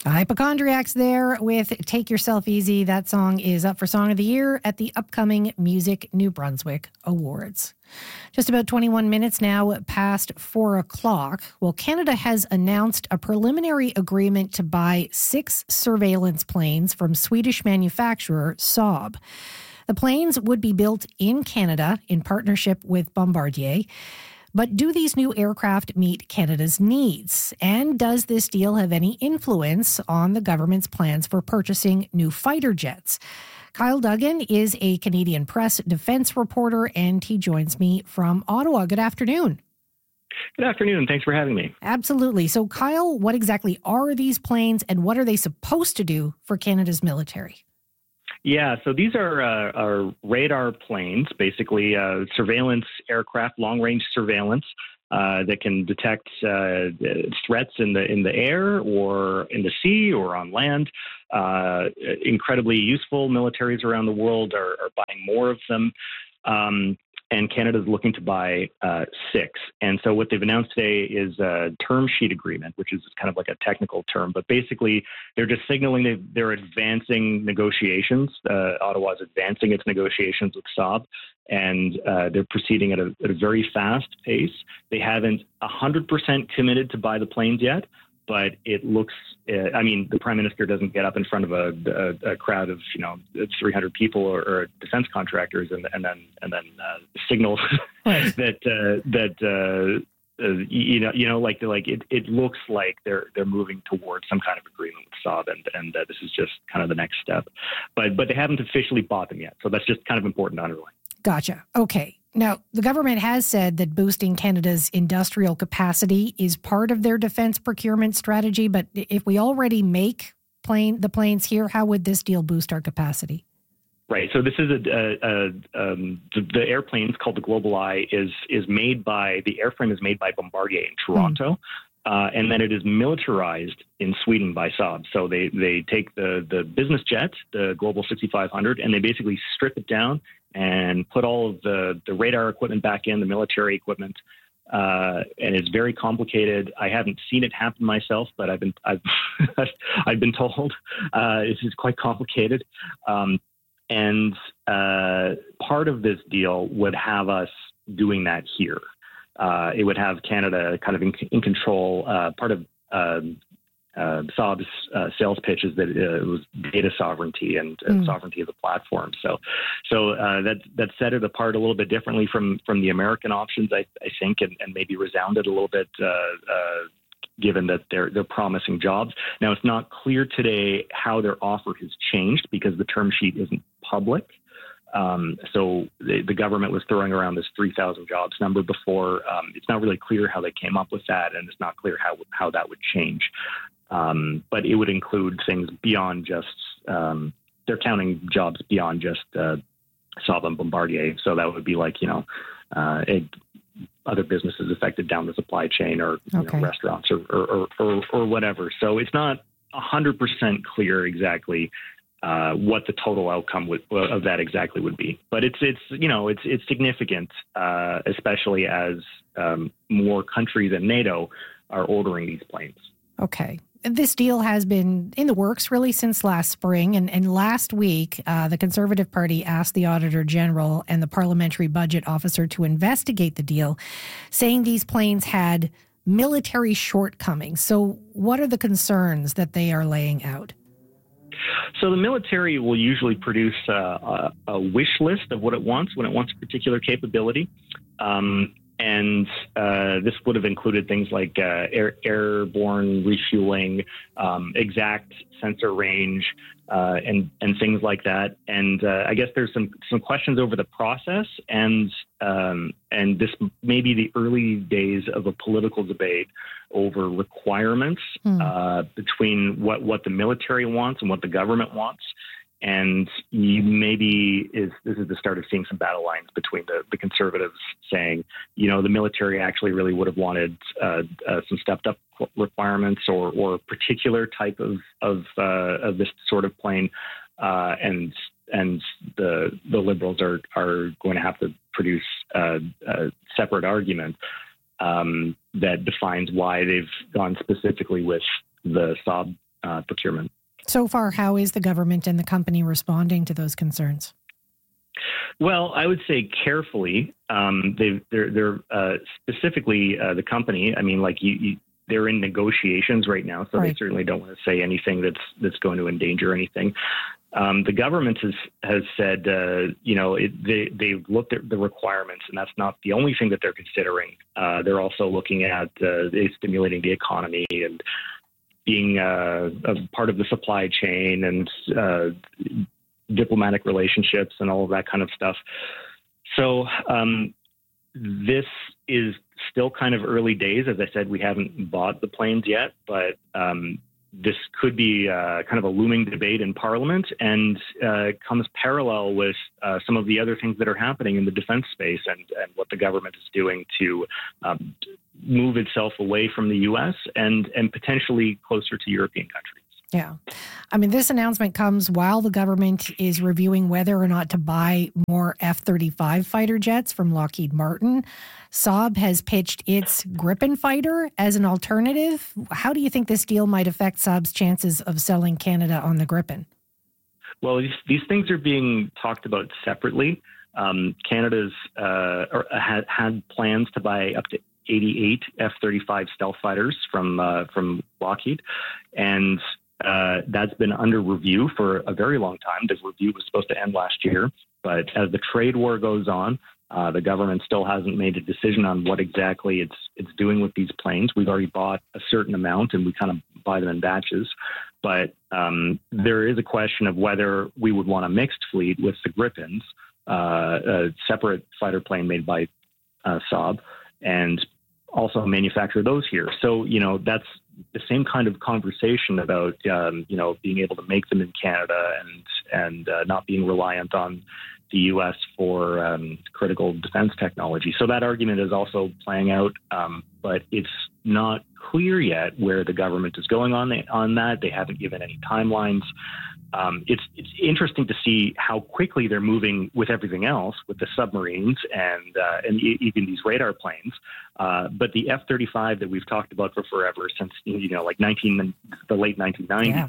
Hypochondriacs there with Take Yourself Easy. That song is up for Song of the Year at the upcoming Music New Brunswick Awards. Just about 21 minutes now past 4 o'clock. Well, Canada has announced a preliminary agreement to buy 6 surveillance planes from Swedish manufacturer Saab. The planes would be built in Canada in partnership with Bombardier. But do these new aircraft meet Canada's needs? And does this deal have any influence on the government's plans for purchasing new fighter jets? Kyle Duggan is a Canadian Press defense reporter, and he joins me from Ottawa. Good afternoon. Good afternoon. Thanks for having me. Absolutely. So, Kyle, what exactly are these planes, and what are they supposed to do for Canada's military? Yeah, so these are radar planes, basically surveillance aircraft, long-range surveillance that can detect threats in the air or in the sea or on land. Incredibly useful. Militaries around the world are buying more of them. And Canada's looking to buy 6. And so what they've announced today is a term sheet agreement, which is kind of like a technical term. But basically, they're just signaling they're advancing negotiations. Ottawa's advancing its negotiations with Saab, and they're proceeding at a very fast pace. They haven't 100% committed to buy the planes yet, but it looks, the Prime Minister doesn't get up in front of a crowd of, 300 people or defense contractors and then signal right. It looks like they're moving towards some kind of agreement with Saab, and this is just kind of the next step. But they haven't officially bought them yet, so that's just kind of important to underline. Gotcha. Okay. Now, the government has said that boosting Canada's industrial capacity is part of their defense procurement strategy. But if we already make the planes here, how would this deal boost our capacity? Right. So this is the airplanes called the Global Eye is made by, the airframe is made by Bombardier in Toronto. And then it is militarized in Sweden by Saab. So they take the business jet, the Global 6500, and they basically strip it down and put all of the radar equipment back in, the military equipment. And it's very complicated. I haven't seen it happen myself, but I've been told this is quite complicated. And part of this deal would have us doing that here. It would have Canada kind of in control. Part of Saab's sales pitch is that it was data sovereignty and sovereignty of the platform. So that set it apart a little bit differently from the American options, I think, and maybe resounded a little bit given that they're promising jobs. Now, it's not clear today how their offer has changed because the term sheet isn't public. So the government was throwing around this 3,000 jobs number before. It's not really clear how they came up with that, and it's not clear how that would change. But it would include things beyond just, they're counting jobs beyond just Saab and Bombardier. So that would be like, other businesses affected down the supply chain or restaurants or whatever. So it's not 100% clear exactly what the total outcome of that exactly would be. But it's significant, especially as more countries than NATO are ordering these planes. Okay. This deal has been in the works really since last spring. And last week, the Conservative Party asked the Auditor General and the Parliamentary Budget Officer to investigate the deal, saying these planes had military shortcomings. So what are the concerns that they are laying out? So the military will usually produce a wish list of what it wants when it wants a particular capability. And this would have included things like airborne refueling, exact sensor range, and things like that. And I guess there's some questions over the process, and this may be the early days of a political debate over requirements between what the military wants and what the government wants. And this is the start of seeing some battle lines between the Conservatives saying, the military actually really would have wanted some stepped up requirements or particular type of this sort of plane, and the Liberals are going to have to produce a separate argument that defines why they've gone specifically with the Saab procurement. So far, how is the government and the company responding to those concerns? Well, I would say carefully. They're specifically the company. I mean, like they're in negotiations right now, so They certainly don't want to say anything that's going to endanger anything. The government has said, they've looked at the requirements, and that's not the only thing that they're considering. They're also looking at stimulating the economy and being a part of the supply chain and diplomatic relationships and all of that kind of stuff. So this is still kind of early days. As I said, we haven't bought the planes yet, but this could be kind of a looming debate in Parliament, and comes parallel with some of the other things that are happening in the defense space and what the government is doing to move itself away from the U.S. and potentially closer to European countries. Yeah. I mean, this announcement comes while the government is reviewing whether or not to buy more F-35 fighter jets from Lockheed Martin. Saab has pitched its Gripen fighter as an alternative. How do you think this deal might affect Saab's chances of selling Canada on the Gripen? Well, these things are being talked about separately. Canada's had plans to buy up to 88 F-35 stealth fighters from Lockheed, and that's been under review for a very long time. The review was supposed to end last year, but as the trade war goes on, the government still hasn't made a decision on what exactly it's doing with these planes. We've already bought a certain amount, and we kind of buy them in batches. But there is a question of whether we would want a mixed fleet with the Gripens, a separate fighter plane made by Saab, and also manufacture those here. So, that's the same kind of conversation about, being able to make them in Canada and not being reliant on the U.S. for critical defense technology. So that argument is also playing out, but it's not clear yet where the government is going on that. They haven't given any timelines. It's interesting to see how quickly they're moving with everything else, with the submarines and even these radar planes. But the F-35 that we've talked about for forever, since the late 1990s,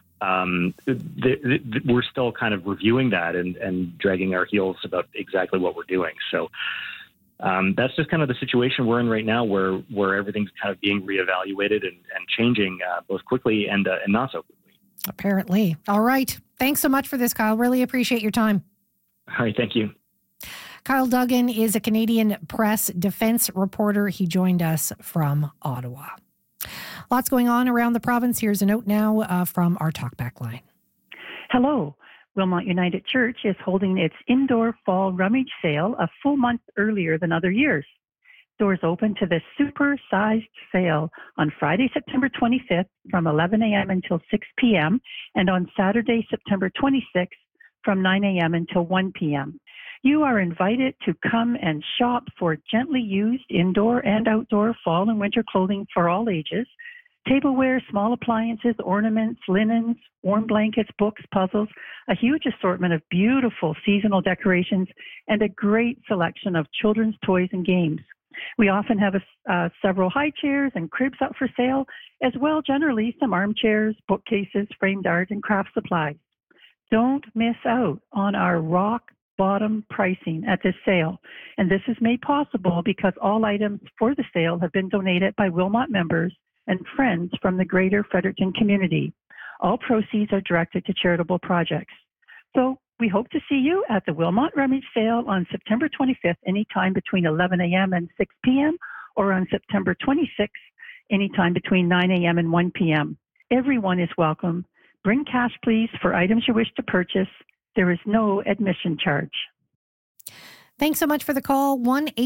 we're still kind of reviewing that and dragging our heels about exactly what we're doing. So that's just kind of the situation we're in right now, where everything's kind of being reevaluated and changing both quickly and not so quickly. Apparently. All right. Thanks so much for this, Kyle. Really appreciate your time. All right. Thank you. Kyle Duggan is a Canadian Press defense reporter. He joined us from Ottawa. Lots going on around the province. Here's a note now from our Talkback line. Hello. Wilmot United Church is holding its indoor fall rummage sale a full month earlier than other years. Doors open to the super-sized sale on Friday, September 25th from 11 a.m. until 6 p.m. and on Saturday, September 26th from 9 a.m. until 1 p.m. You are invited to come and shop for gently used indoor and outdoor fall and winter clothing for all ages, tableware, small appliances, ornaments, linens, warm blankets, books, puzzles, a huge assortment of beautiful seasonal decorations, and a great selection of children's toys and games. We often have several high chairs and cribs up for sale, as well generally some armchairs, bookcases, framed art, and craft supplies. Don't miss out on our rock bottom pricing at this sale. And this is made possible because all items for the sale have been donated by Wilmot members and friends from the greater Fredericton community. All proceeds are directed to charitable projects. So we hope to see you at the Wilmot Rummage Sale on September 25th, anytime between 11 a.m. and 6 p.m., or on September 26th, anytime between 9 a.m. and 1 p.m. Everyone is welcome. Bring cash, please, for items you wish to purchase. There is no admission charge. Thanks so much for the call.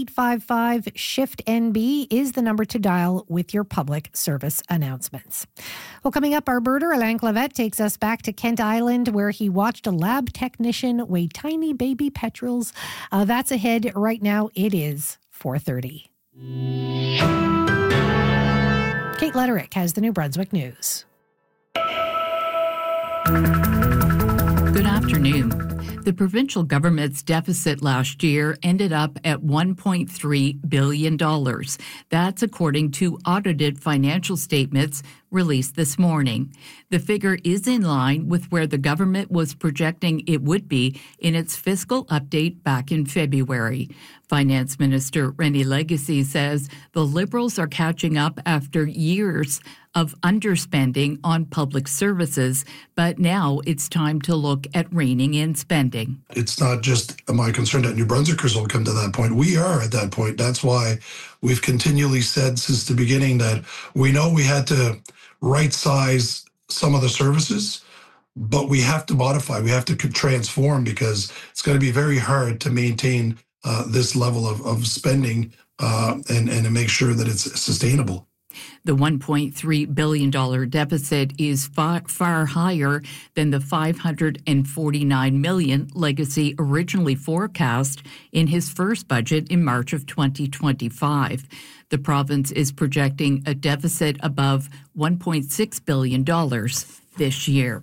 1-855-SHIFT-NB is the number to dial with your public service announcements. Well, coming up, our birder, Alain Clavette, takes us back to Kent Island, where he watched a lab technician weigh tiny baby petrels. That's ahead right now. It is 4:30. Kate Letterick has the New Brunswick News. Good afternoon. The provincial government's deficit last year ended up at $1.3 billion. That's according to audited financial statements released this morning. The figure is in line with where the government was projecting it would be in its fiscal update back in February. Finance Minister René Legacy says the Liberals are catching up after years of underspending on public services, but now it's time to look at reining in spending. It's not just my concern that New Brunswickers will come to that point. We are at that point. That's why we've continually said since the beginning that we know we had to right-size some of the services, but we have to modify, we have to transform, because it's going to be very hard to maintain this level of spending and to make sure that it's sustainable. The $1.3 billion deficit is far higher than the $549 million Legacy originally forecast in his first budget in March of 2025. The province is projecting a deficit above $1.6 billion this year.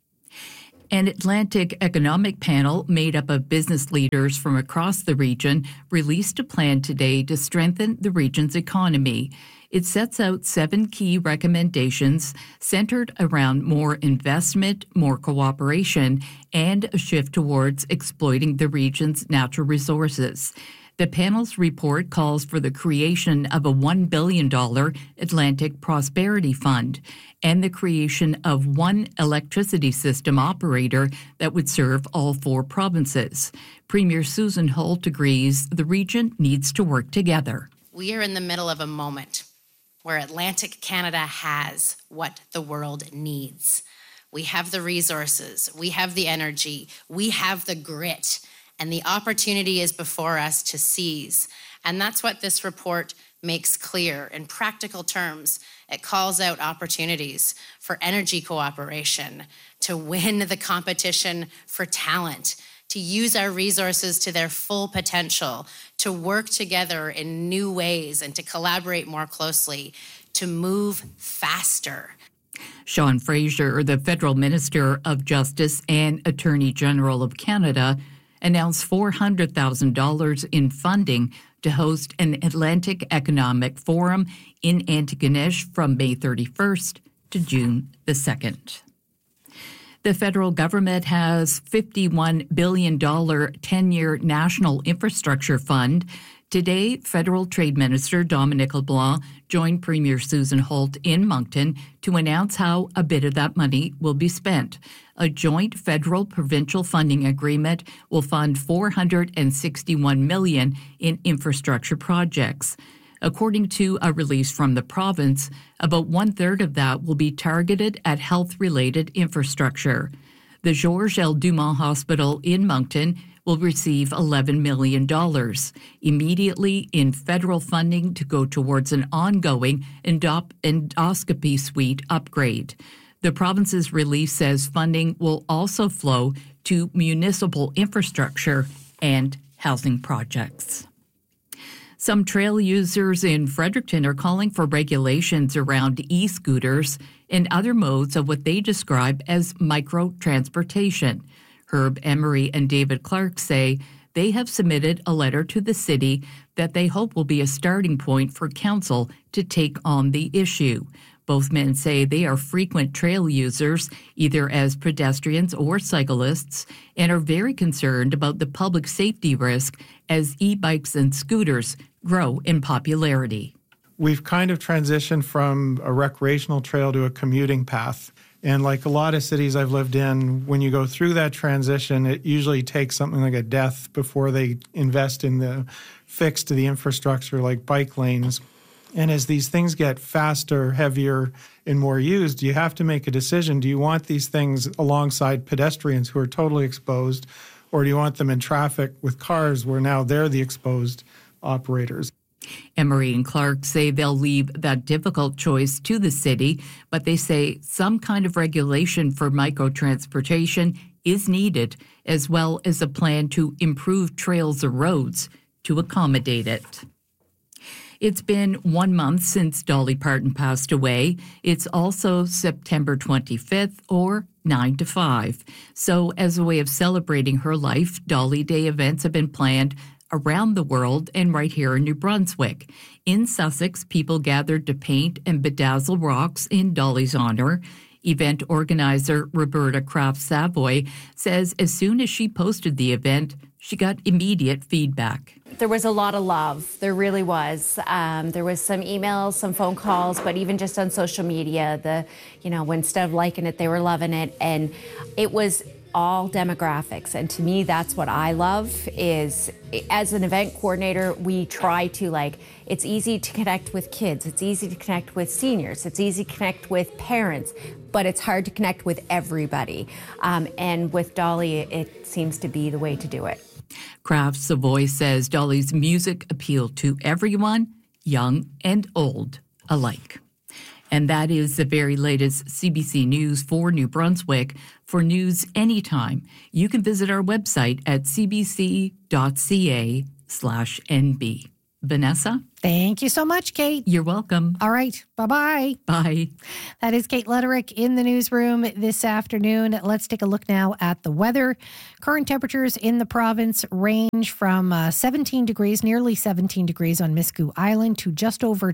An Atlantic Economic Panel made up of business leaders from across the region released a plan today to strengthen the region's economy. It sets out 7 key recommendations centered around more investment, more cooperation, and a shift towards exploiting the region's natural resources. The panel's report calls for the creation of a $1 billion Atlantic Prosperity Fund and the creation of one electricity system operator that would serve all 4 provinces. Premier Susan Holt agrees the region needs to work together. We are in the middle of a moment where Atlantic Canada has what the world needs. We have the resources, we have the energy, we have the grit, and the opportunity is before us to seize. And that's what this report makes clear in practical terms. It calls out opportunities for energy cooperation, to win the competition for talent, to use our resources to their full potential, to work together in new ways and to collaborate more closely, to move faster. Sean Fraser, the Federal Minister of Justice and Attorney General of Canada, announced $400,000 in funding to host an Atlantic Economic Forum in Antigonish from May 31st to June the 2nd. The federal government has $51 billion 10-year National Infrastructure Fund. Today, Federal Trade Minister Dominic LeBlanc joined Premier Susan Holt in Moncton to announce how a bit of that money will be spent. A joint federal-provincial funding agreement will fund $461 million in infrastructure projects. According to a release from the province, about 1/3 of that will be targeted at health-related infrastructure. The Georges L. Dumont Hospital in Moncton will receive $11 million immediately in federal funding to go towards an ongoing endoscopy suite upgrade. The province's release says funding will also flow to municipal infrastructure and housing projects. Some trail users in Fredericton are calling for regulations around e-scooters and other modes of what they describe as micro-transportation. Herb Emery and David Clark say they have submitted a letter to the city that they hope will be a starting point for council to take on the issue. Both men say they are frequent trail users, either as pedestrians or cyclists, and are very concerned about the public safety risk as e-bikes and scooters grow in popularity. We've kind of transitioned from a recreational trail to a commuting path. And like a lot of cities I've lived in, when you go through that transition, it usually takes something like a death before they invest in the fix to the infrastructure like bike lanes. And as these things get faster, heavier, and more used, you have to make a decision. Do you want these things alongside pedestrians who are totally exposed, or do you want them in traffic with cars where now they're the exposed operators? Emery and Clark say they'll leave that difficult choice to the city, but they say some kind of regulation for microtransportation is needed, as well as a plan to improve trails or roads to accommodate it. It's been 1 month since Dolly Parton passed away. It's also September 25th, or 9 to 5. So as a way of celebrating her life, Dolly Day events have been planned around the world and right here in New Brunswick. In Sussex, people gathered to paint and bedazzle rocks in Dolly's honor. Event organizer Roberta Kraft Savoy says as soon as she posted the event, she got immediate feedback. There was a lot of love. There really was. There was some emails, some phone calls, but even just on social media, instead of liking it, they were loving it. And it was all demographics. And to me, that's what I love is, as an event coordinator, we try to it's easy to connect with kids. It's easy to connect with seniors. It's easy to connect with parents, but it's hard to connect with everybody. And with Dolly, it seems to be the way to do it. Kraft Savoy says Dolly's music appealed to everyone, young and old alike. And that is the very latest CBC News for New Brunswick. For news anytime, you can visit our website at cbc.ca/NB. Vanessa? Thank you so much, Kate. You're welcome. All right. Bye-bye. Bye. That is Kate Lederick in the newsroom this afternoon. Let's take a look now at the weather. Current temperatures in the province range from 17 degrees, nearly 17 degrees on Miscou Island, to just over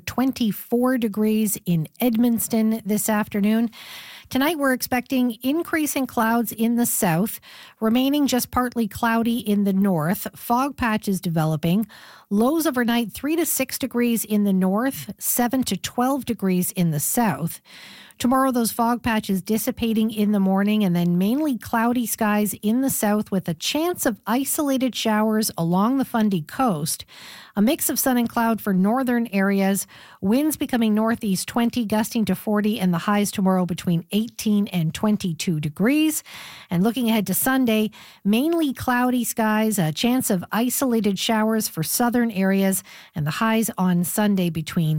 24 degrees in Edmundston this afternoon. Tonight, we're expecting increasing clouds in the south, remaining just partly cloudy in the north, fog patches developing, lows overnight 3 to 6 degrees in the north, 7 to 12 degrees in the south. Tomorrow, those fog patches dissipating in the morning, and then mainly cloudy skies in the south with a chance of isolated showers along the Fundy coast. A mix of sun and cloud for northern areas. Winds becoming northeast 20, gusting to 40, and the highs tomorrow between 18 and 22 degrees. And looking ahead to Sunday, mainly cloudy skies, a chance of isolated showers for southern areas, and the highs on Sunday between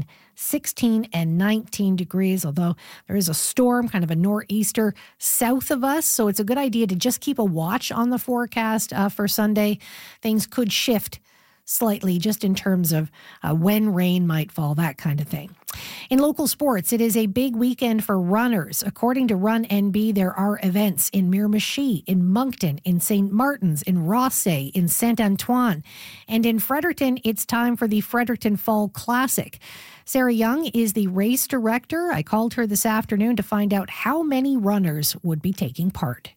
16 and 19 degrees, although there is a storm, kind of a nor'easter south of us. So it's a good idea to just keep a watch on the forecast for Sunday. Things could shift slightly just in terms of when rain might fall, that kind of thing. In local sports, it is a big weekend for runners. According to Run NB, there are events in Miramichi, in Moncton, in St. Martin's, in Rothesay, in Saint Antoine. And in Fredericton, it's time for the Fredericton Fall Classic. Sarah Young is the race director. I called her this afternoon to find out how many runners would be taking part.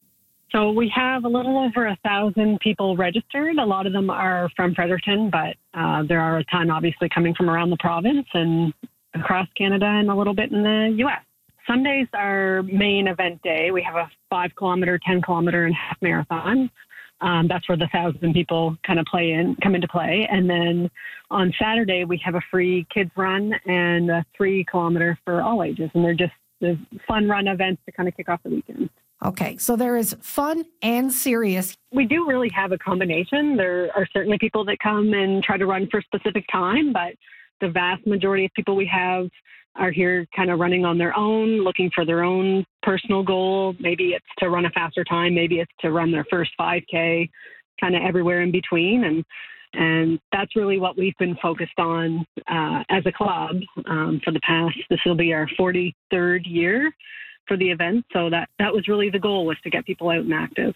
So we have a little over 1,000 people registered. A lot of them are from Fredericton, but there are a ton obviously coming from around the province and across Canada and a little bit in the U.S. Sunday's our main event day. We have a 5-kilometer, 10-kilometer, and half marathon. That's where the 1,000 people kind of come into play. And then on Saturday, we have a free kids run and a 3-kilometer for all ages. And they're just the fun run events to kind of kick off the weekend. Okay, so there is fun and serious. We do really have a combination. There are certainly people that come and try to run for a specific time, but the vast majority of people we have are here kind of running on their own, looking for their own personal goal. Maybe it's to run a faster time. Maybe it's to run their first 5K, kind of everywhere in between. And that's really what we've been focused on as a club for the past. This will be our 43rd year for the event. So that was really the goal, was to get people out and active.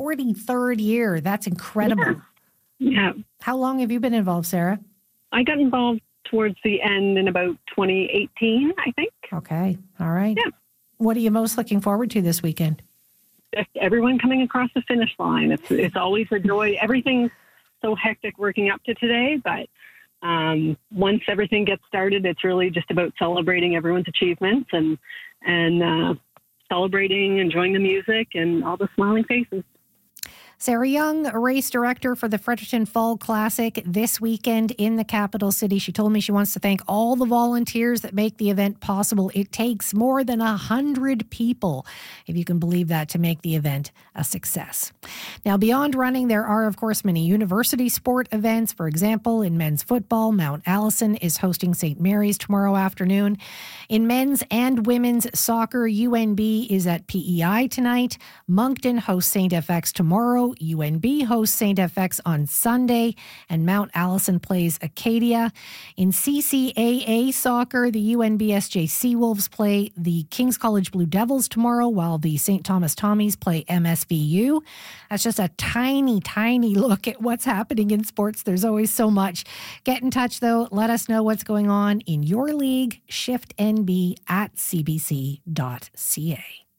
43rd year. That's incredible. Yeah. How long have you been involved, Sarah? I got involved towards the end in about 2018, I think. Okay. All right. Yeah. What are you most looking forward to this weekend? Just everyone coming across the finish line. It's always a joy. Everything's so hectic working up to today, but once everything gets started, it's really just about celebrating everyone's achievements and celebrating, enjoying the music and all the smiling faces. Sarah Young, race director for the Fredericton Fall Classic this weekend in the capital city. She told me she wants to thank all the volunteers that make the event possible. It takes more than 100 people, if you can believe that, to make the event a success. Now, beyond running, there are, of course, many university sport events. For example, in men's football, Mount Allison is hosting St. Mary's tomorrow afternoon. In men's and women's soccer, UNB is at PEI tonight. Moncton hosts St. FX tomorrow. tomorrow. UNB hosts St. FX on Sunday, and Mount Allison plays Acadia. In CCAA soccer, the UNBSJ Seawolves play the King's College Blue Devils tomorrow, while the St. Thomas Tommies play MSVU. That's just a tiny, tiny look at what's happening in sports. There's always so much. Get in touch, though. Let us know what's going on in your league. ShiftNB at cbc.ca.